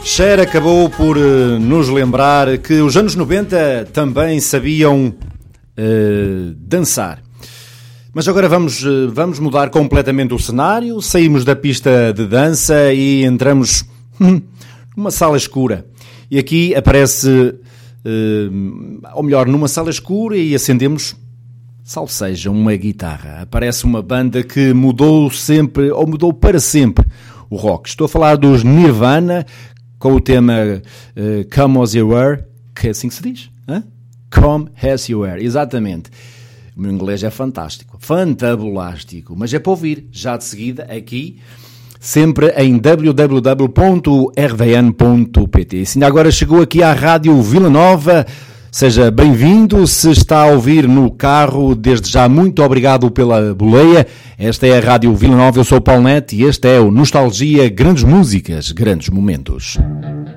Cher acabou por nos lembrar que os anos 90 também sabiam dançar. Mas agora vamos mudar completamente o cenário, saímos da pista de dança e entramos numa sala escura. E aqui aparece, ou melhor, numa sala escura e acendemos, salve seja, uma guitarra. Aparece uma banda que mudou sempre, ou mudou para sempre, o rock. Estou a falar dos Nirvana, com o tema Come As You Were, que é assim que se diz, hein? Come As You Were, exatamente. O meu inglês é fantástico, fantabulástico, mas é para ouvir, já de seguida, aqui, sempre em www.rdn.pt. Se ainda agora chegou aqui à Rádio Vila Nova, seja bem-vindo. Se está a ouvir no carro, desde já muito obrigado pela boleia. Esta é a Rádio Vila Nova, eu sou o Paulo Neto e este é o Nostalgia, grandes músicas, grandes momentos.